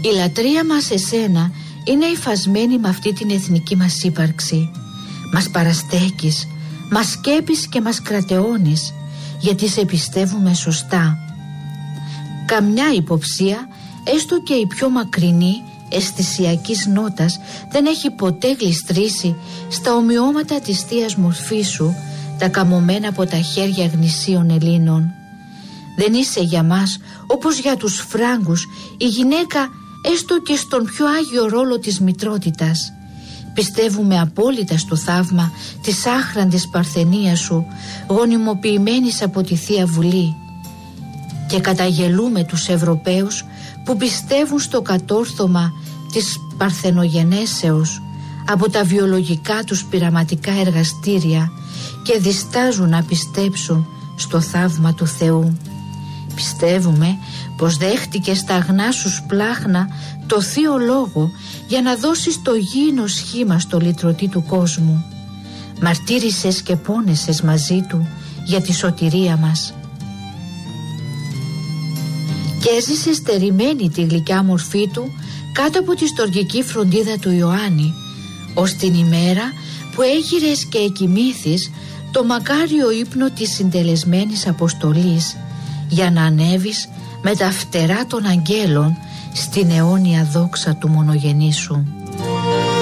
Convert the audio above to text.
Η λατρεία μας σε σένα είναι υφασμένη με αυτή την εθνική μας ύπαρξη. Μας παραστέκεις, μας σκέπεις και μας κρατεώνεις, γιατί σε πιστεύουμε σωστά. Καμιά υποψία, έστω και η πιο μακρινή, αισθησιακής νότας, δεν έχει ποτέ γλιστρήσει στα ομοιώματα της θείας μορφής σου, τα καμωμένα από τα χέρια γνησίων Ελλήνων. Δεν είσαι για μας, όπως για τους Φράγκους, η γυναίκα έστω και στον πιο άγιο ρόλο της μητρότητας. Πιστεύουμε απόλυτα στο θαύμα της άχραντης παρθενίας σου, γονιμοποιημένης από τη Θεία Βουλή. Και καταγελούμε τους Ευρωπαίους που πιστεύουν στο κατόρθωμα της παρθενογενέσεως από τα βιολογικά τους πειραματικά εργαστήρια και διστάζουν να πιστέψουν στο θαύμα του Θεού. Πιστεύουμε πως δέχτηκε στα αγνά σου σπλάχνα το Θείο Λόγο για να δώσεις το γήινο σχήμα στο λυτρωτή του κόσμου. Μαρτύρησες και πόνεσες μαζί του για τη σωτηρία μας. Και έζησε στερημένη τη γλυκιά μορφή του κάτω από τη στοργική φροντίδα του Ιωάννη, ως την ημέρα που έγειρες και εκοιμήθης το μακάριο ύπνο της συντελεσμένης αποστολής, για να ανέβεις με τα φτερά των αγγέλων στην αιώνια δόξα του μονογενή σου.